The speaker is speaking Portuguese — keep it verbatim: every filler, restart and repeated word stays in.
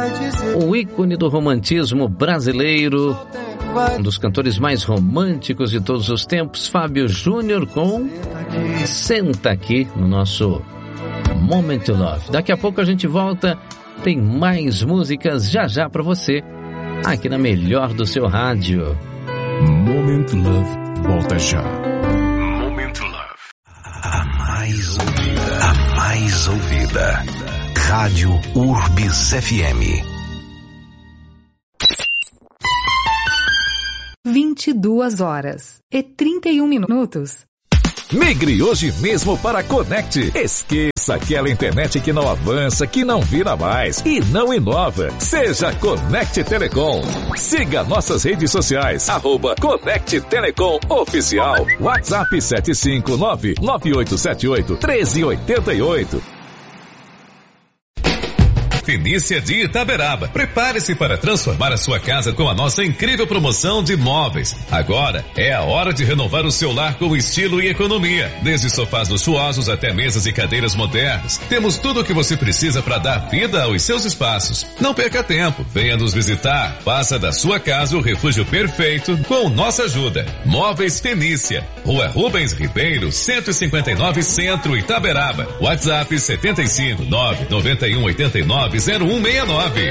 O ícone do romantismo brasileiro, um dos cantores mais românticos de todos os tempos, Fábio Júnior, com Senta Aqui no nosso Moment to Love. Daqui a pouco a gente volta, tem mais músicas já já pra você, aqui na melhor do seu rádio. Moment to Love volta já. Moment to Love. A mais ouvida. A mais ouvida. Rádio Urbis F M. vinte e duas horas e trinta e um minutos. Migre hoje mesmo para a Conect. Esqueça aquela internet que não avança, que não vira mais e não inova. Seja Conect Telecom. Siga nossas redes sociais, arroba Conect Telecom Oficial. WhatsApp sete cinco nove, nove oito sete oito, um três oito oito. Fenícia de Itaberaba. Prepare-se para transformar a sua casa com a nossa incrível promoção de móveis. Agora é a hora de renovar o seu lar com estilo e economia. Desde sofás luxuosos até mesas e cadeiras modernas. Temos tudo o que você precisa para dar vida aos seus espaços. Não perca tempo. Venha nos visitar. Faça da sua casa o refúgio perfeito com nossa ajuda. Móveis Fenícia. Rua Rubens Ribeiro, cento e cinquenta e nove Centro, Itaberaba. WhatsApp setenta e cinco, nove nove um, oitenta e nove, zero um seis nove.